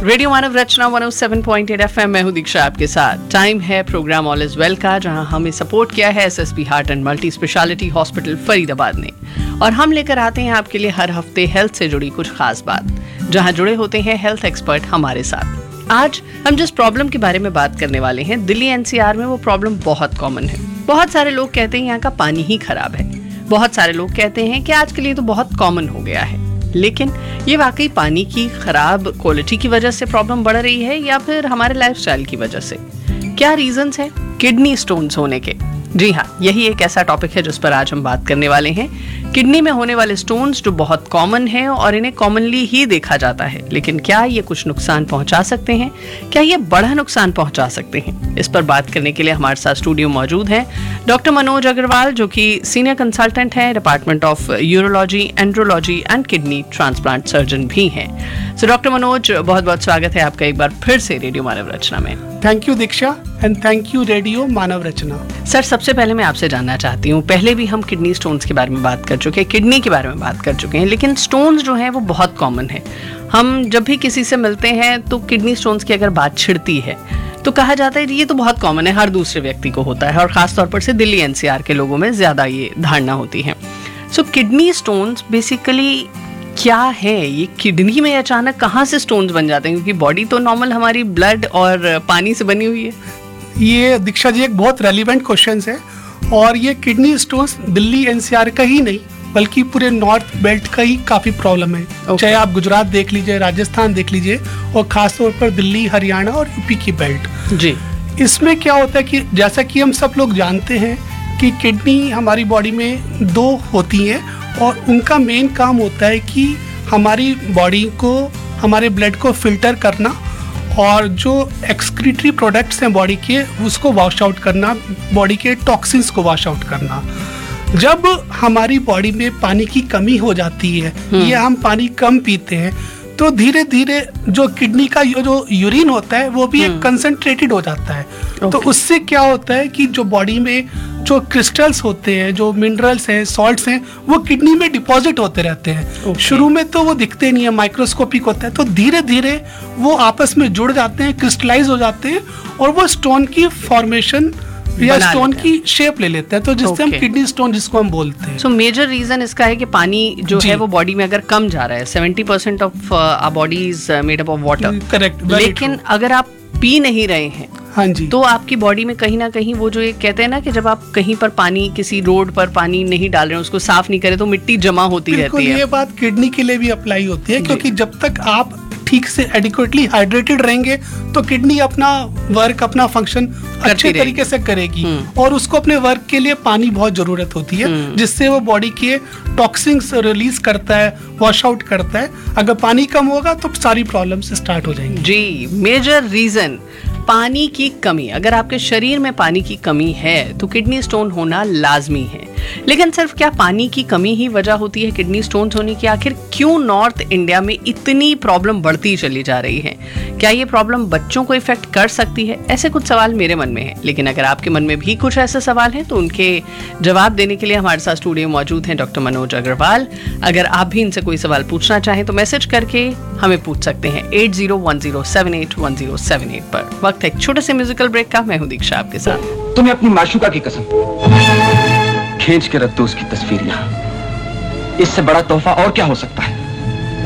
Radio मानव रचना 107.8 FM, मैं हूं दीक्षा आपके साथ। टाइम है प्रोग्राम ऑल इज वेल का, जहां हमें सपोर्ट किया है SSP heart and multi speciality hospital Faridabad ने। और हम लेकर आते हैं आपके लिए हर हफ्ते हेल्थ से जुड़ी कुछ खास बात, जहां जुड़े होते हैं हेल्थ एक्सपर्ट हमारे साथ। आज हम जिस प्रॉब्लम के बारे में बात करने वाले हैं, दिल्ली एनसीआर में वो प्रॉब्लम बहुत कॉमन है। बहुत सारे लोग कहते हैं यहाँ का पानी ही खराब है। बहुत सारे लोग कहते हैं कि आज के लिए तो बहुत कॉमन हो गया है। लेकिन ये वाकई पानी की खराब क्वालिटी की वजह से प्रॉब्लम बढ़ रही है या फिर हमारे लाइफस्टाइल की वजह से? क्या रीजंस है किडनी स्टोन्स होने के? जी हाँ, यही एक ऐसा टॉपिक है जिस पर आज हम बात करने वाले हैं। किडनी में होने वाले स्टोन्स जो बहुत कॉमन है और इन्हें कॉमनली ही देखा जाता है, लेकिन क्या ये कुछ नुकसान पहुंचा सकते हैं? क्या ये बड़ा नुकसान पहुंचा सकते हैं? इस पर बात करने के लिए हमारे साथ स्टूडियो मौजूद है डॉक्टर मनोज अग्रवाल, जो कि सीनियर कंसल्टेंट है department of urology, andrology and kidney transplant surgeon भी हैं। सो डॉक्टर मनोज, बहुत बहुत स्वागत है आपका एक बार फिर से रेडियो मानव रचना में। Thank you Diksha and thank you radio Manav Rachna. Sir, सबसे पहले मैं आपसे जानना चाहती हूँ, पहले भी हम किडनी स्टोन्स के बारे में बात कर चुके हैं, किडनी के बारे में बात कर चुके हैं, लेकिन स्टोन्स जो हैं वो बहुत कॉमन है। हम जब भी किसी से मिलते हैं तो किडनी स्टोन्स की अगर बात छिड़ती है तो कहा जाता है ये तो बहुत कॉमन है, हर दूसरे व्यक्ति को होता है, और खासतौर पर से दिल्ली एनसीआर के लोगों में ज्यादा ये धारणा होती है। सो किडनी स्टोन्स बेसिकली क्या है? ये किडनी में अचानक कहाँ से स्टोन्स बन जाते हैं? क्योंकि बॉडी तो नॉर्मल हमारी ब्लड और पानी से बनी हुई है। ये दीक्षा जी एक बहुत रेलिवेंट क्वेश्चन है, और ये किडनी स्टोन्स दिल्ली एनसीआर का ही नहीं बल्कि पूरे नॉर्थ बेल्ट का ही काफी प्रॉब्लम है। चाहे आप गुजरात देख लीजिए, राजस्थान देख लीजिए, और खासतौर पर दिल्ली, हरियाणा और यूपी की बेल्ट जी। इसमें क्या होता है कि जैसा कि हम सब लोग जानते हैं कि किडनी हमारी बॉडी में दो होती हैं, और उनका मेन काम होता है कि हमारी बॉडी को, हमारे ब्लड को फिल्टर करना और जो एक्सक्रीटरी प्रोडक्ट्स हैं बॉडी के उसको वॉश आउट करना, बॉडी के टॉक्सिन्स को वॉश आउट करना। जब हमारी बॉडी में पानी की कमी हो जाती है या हम पानी कम पीते हैं तो धीरे धीरे जो किडनी का जो यूरिन होता है वो भी एक कंसंट्रेटेड हो जाता है। तो उससे क्या होता है कि जो बॉडी में जो क्रिस्टल्स होते हैं, जो मिनरल्स हैं, सॉल्ट्स हैं, वो किडनी में डिपॉजिट होते रहते हैं। शुरू में तो वो दिखते नहीं है, माइक्रोस्कोपिक होता है, तो धीरे धीरे वो आपस में जुड़ जाते हैं, क्रिस्टलाइज हो जाते हैं और वो स्टोन की फॉर्मेशन या स्टोन की शेप ले लेते हैं, तो जिससे हम किडनी स्टोन जिसको हम बोलते हैं। सो मेजर रीजन इसका है कि पानी जो है वो बॉडी में अगर कम जा रहा है। 70% of our body is made up of water. Correct. लेकिन अगर आप पी नहीं रहे हैं, हाँ जी, तो आपकी बॉडी में कहीं ना कहीं वो जो एक कहते हैं ना कि जब आप कहीं पर पानी, किसी रोड पर पानी नहीं डाल रहे हैं, उसको साफ नहीं करें तो मिट्टी जमा होती रहती है। ये बात किडनी के लिए भी अप्लाई होती है, क्योंकि जब तक आप ठीक से एडिक्वेटली हाइड्रेटेड रहेंगे तो किडनी अपना वर्क, अपना फंक्शन अच्छे तरीके से करेगी, और उसको अपने वर्क के लिए पानी बहुत जरूरत होती है, जिससे वो बॉडी के टॉक्सिन्स रिलीज करता है, वॉश आउट करता है। अगर पानी कम होगा तो सारी प्रॉब्लम्स स्टार्ट हो जाएंगी। जी, मेजर रीजन पानी की कमी। अगर आपके शरीर में पानी की कमी है तो किडनी स्टोन होना लाजमी है। लेकिन सिर्फ क्या पानी की कमी ही वजह होती है किडनी स्टोन्स होने की? आखिर क्यों नॉर्थ इंडिया में इतनी प्रॉब्लम बढ़ती चली जा रही है? क्या ये प्रॉब्लम बच्चों को इफेक्ट कर सकती है? ऐसे कुछ सवाल मेरे मन में है, लेकिन अगर आपके मन में भी कुछ ऐसे सवाल हैं तो उनके जवाब देने के लिए हमारे साथ स्टूडियो मौजूद हैं डॉक्टर मनोज अग्रवाल। अगर आप भी इनसे कोई सवाल पूछना चाहें तो मैसेज करके हमें पूछ सकते हैं 8010781078 पर। वक्त है एक छोटे से म्यूजिकल ब्रेक का। मैं हूं दीक्षा आपके साथ। तुम्हें अपनी माशूका की कसम खींच के रख दो उसकी तस्वीर यहाँ। इससे बड़ा तोहफा और क्या हो सकता है?